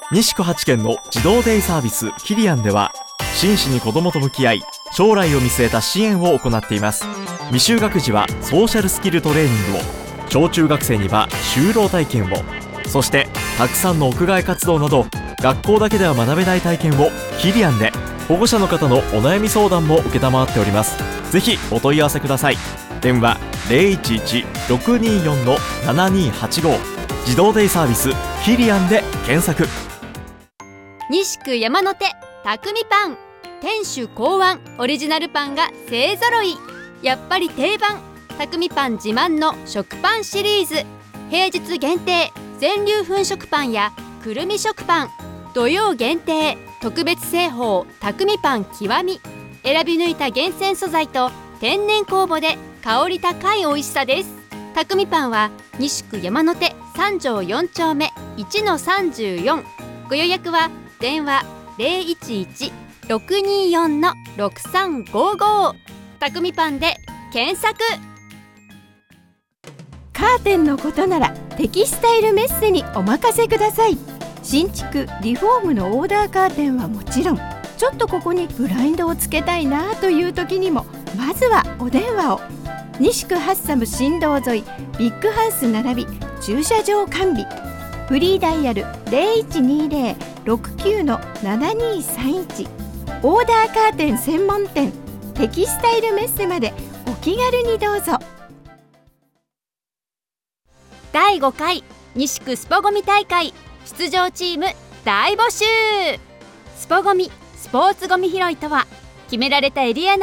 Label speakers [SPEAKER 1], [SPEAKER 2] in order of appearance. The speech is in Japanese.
[SPEAKER 1] 西区8軒の児童デイサービスキリアンでは、真摯に子どもと向き合い、将来を見据えた支援を行っています。未就学児はソーシャルスキルトレーニングを、小中学生には就労体験を、そしてたくさんの屋外活動など学校だけでは学べない体験をキリアンで。保護者の方のお悩み相談も承っております。ぜひお問い合わせください。電話 011-624-7285 児童デイサービスキリアンで検索。
[SPEAKER 2] 西区山手匠パン、店主考案オリジナルパンが勢ぞろい。やっぱり定番、匠パン自慢の食パンシリーズ。平日限定全粒粉食パンやくるみ食パン、土曜限定特別製法匠パン極み。選び抜いた厳選素材と天然酵母で香り高い美味しさです。匠パンは西区山手3条4丁目 1-34。 ご予約は電話 011-624-6355。 匠パンで検索。
[SPEAKER 3] カーテンのことならテキスタイルメッセにお任せください。新築リフォームのオーダーカーテンはもちろん、ちょっとここにブラインドをつけたいなという時にもまずはお電話を。西区ハッサム新道沿いビッグハウス並び駐車場完備。フリーダイヤル 0120-69-7231。 オーダーカーテン専門店テキスタイルメッセまでお気軽にどうぞ。
[SPEAKER 2] 第5回西区スポゴミ大会出場チーム大募集。スポゴミ、スポーツゴミ拾いとは、決められたエリア内